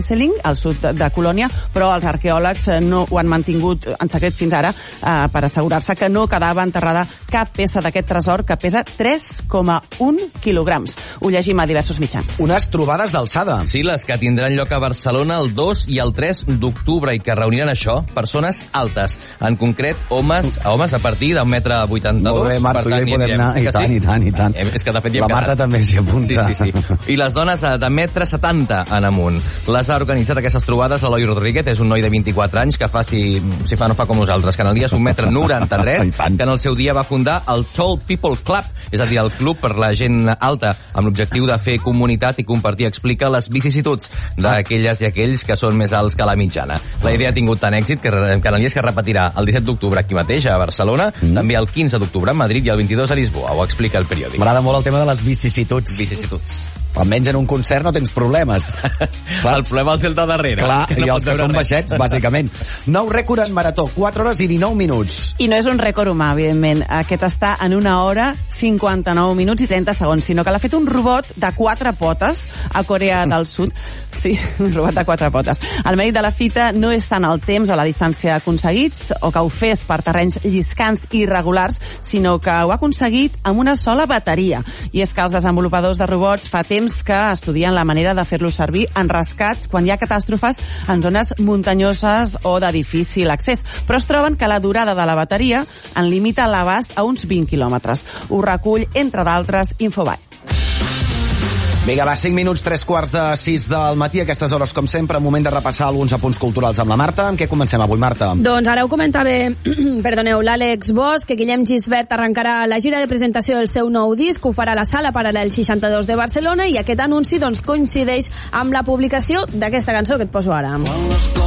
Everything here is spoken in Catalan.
Amselling, al sud de Colònia, però els arqueòlegs no ho han mantingut en secret fins ara per assegurar-se que no quedava enterrada cap peça d'aquest tresor que pesa 3,1 quilograms. Ho llegim a diversos mitjans. Unes trobades d'alçada. Sí, les que tindran lloc a Barcelona el 2 i el 3 d'octubre i que reuniran això, persones altes. En concret, homes a partir d'un metre 82. Molt bé, Marc, tu ja hi podem anar. I tant. És que de fet hi hem La Marta també s'hi apunta. Sí. I les dones de metre 70 en amunt. Les ha organitzat aquestes trobades l'Eloi Rodríguez, és un noi de 24 anys que fa, si fa no fa com nosaltres, que en el dia és un metre 93, que en el seu dia va fundar el Tall People Club, és a dir, el club per la gent alta, amb l'objectiu de fer comunitat i compartir. Explica les vicissituds d'aquelles i aquells que són més alts que la mitjana. La idea ha tingut tant èxit que en el dia es que repetirà el 17 d'octubre aquí mateix, a Barcelona, també el 15 d'octubre a Madrid i el 22 a Lisboa. Ho explica el periòdic. M'agrada molt el tema de les vicissituds. Almenys en un concert no tens problemes. El problema el té el de darrere. Clar, i els que són baixets, bàsicament. Nou rècord en marató, 4 hores i 19 minuts. I no és un rècord humà, evidentment. Aquest està en 1 hora, 59 minuts i 30 segons, sinó que l'ha fet un robot de 4 potes a Corea del Sud. Sí, un robot de 4 potes. El mèrit de la fita no és tant el temps o la distància aconseguits, o que ho fes per terrenys lliscants i irregulars, sinó que ho ha aconseguit amb una sola bateria. I és que els desenvolupadors de robots fa temps que estudien la manera de fer-los servir en rescats quan hi ha catàstrofes en zones muntanyoses o de difícil accés, però es troben que la durada de la bateria en limita l'abast a uns 20 quilòmetres. Ho recull, entre d'altres, Infobae. Vinga, va, 5 minuts, 3:45 del matí. Aquestes hores, com sempre, moment de repassar alguns apunts culturals amb la Marta. Amb què comencem avui, Marta? Doncs ara ho comentava, l'Àlex Bosch, que Guillem Gisbert arrencarà la gira de presentació del seu nou disc, ho farà a la Sala Paral·lel 62 de Barcelona, i aquest anunci coincideix amb la publicació d'aquesta cançó que et poso ara.